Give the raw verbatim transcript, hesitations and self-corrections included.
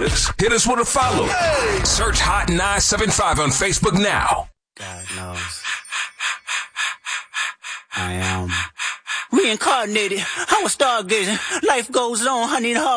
us. Hit us with a follow. Hey. Search Hot nine seven five on Facebook now. God knows. I am reincarnated. I was stargazing. Life goes on. I need a